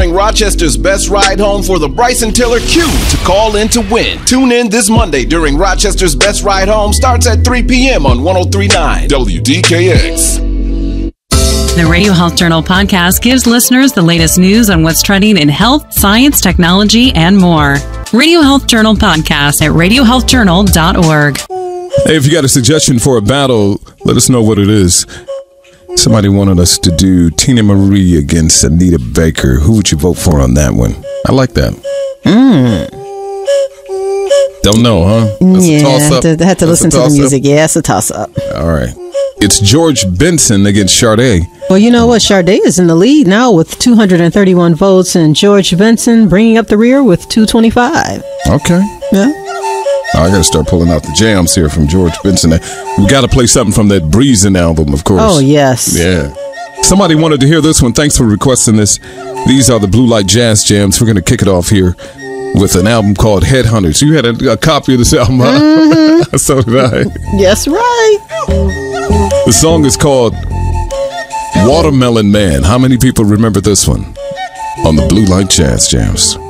during Rochester's Best Ride Home for the Bryson Tiller Q to call in to win. Tune in this Monday during Rochester's Best Ride Home. Starts at 3 p.m. on 103.9 WDKX. The Radio Health Journal podcast gives listeners the latest news on what's trending in health, science, technology, and more. Radio Health Journal podcast at radiohealthjournal.org. Hey, if you got a suggestion for a battle, let us know what it is. Somebody wanted us to do Tina Marie against Anita Baker. Who would you vote for on that one? I like that. Don't know, huh? That's a toss-up. I had to listen to the music. Yeah, it's a toss-up. All right. It's George Benson against Sade. Well, you know what? Sade is in the lead now with 231 votes, and George Benson bringing up the rear with 225. Okay. Yeah. I got to start pulling out the jams here from George Benson. We got to play something from that Breezin' album, of course. Oh, yes. Yeah. Somebody wanted to hear this one. Thanks for requesting this. These are the Blue Light Jazz Jams. We're going to kick it off here with an album called Headhunters. You had a copy of this album, huh? Mm-hmm. So did I. Yes, right. The song is called Watermelon Man. How many people remember this one on the Blue Light Jazz Jams?